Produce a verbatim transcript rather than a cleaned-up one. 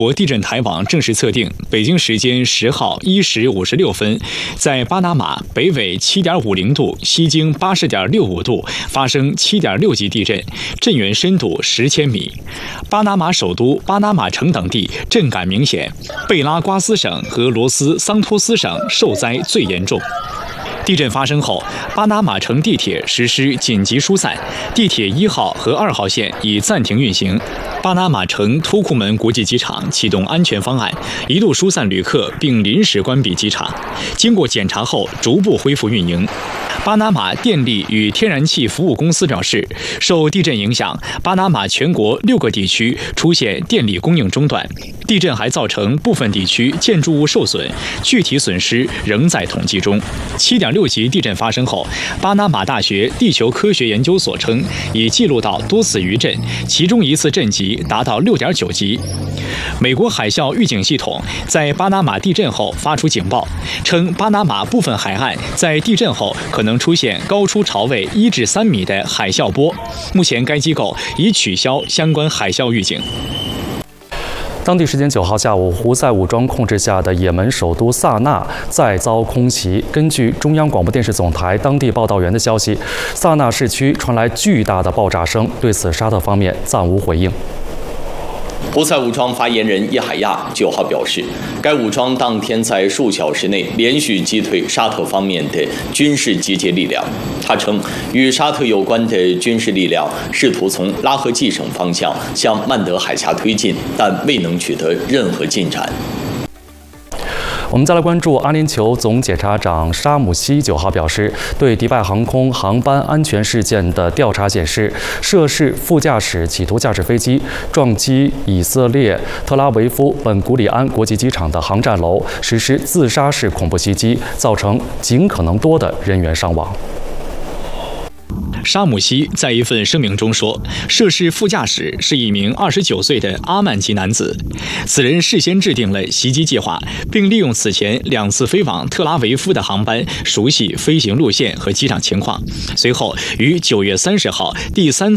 国地震台网正式测定，北京时间十号一时五十六分，在巴拿马北纬七点五零度、西经八十点六五度发生七点六级地震，震源深度十千米。巴拿马首都巴拿马城等地震感明显，贝拉瓜斯省和罗斯桑托斯省受灾最严重。地震发生后，巴拿马城地铁实施紧急疏散，地铁一号和二号线已暂停运行。巴拿马城图库门国际机场启动安全方案，一度疏散旅客并临时关闭机场，经过检查后逐步恢复运营。巴拿马电力与天然气服务公司表示，受地震影响，巴拿马全国六个地区出现电力供应中断，地震还造成部分地区建筑物受损，具体损失仍在统计中。七点六级地震发生后，巴拿马大学地球科学研究所称，已记录到多次余震，其中一次震级达到六点九级。美国海啸预警系统在巴拿马地震后发出警报，称巴拿马部分海岸在地震后可能出现高出潮位一至三米的海啸波。目前该机构已取消相关海啸预警。 当地时间九号下午，胡塞武装控制下的也门首都萨那再遭空袭。根据中央广播电视总台当地报道员的消息，萨那市区传来巨大的爆炸声，对此沙特方面暂无回应。 胡塞武装发言人叶海亚九号表示，该武装当天在数小时内连续击退沙特方面的军事集结力量。他称，与沙特有关的军事力量试图从拉合季省方向向曼德海峡推进，但未能取得任何进展。 我们再来关注阿联酋总检察长沙姆西九号表示，对迪拜航空航班安全事件的调查显示，涉事副驾驶企图驾驶飞机撞击以色列特拉维夫本古里安国际机场的航站楼，实施自杀式恐怖袭击，造成尽可能多的人员伤亡。 沙姆西在一份声明中说，涉事副驾驶是一名二十九岁的阿曼籍男子，此人事先制定了袭击计划，并利用此前两次飞往特拉维夫的航班熟悉飞行路线和机场情况，随后于九月三十号第三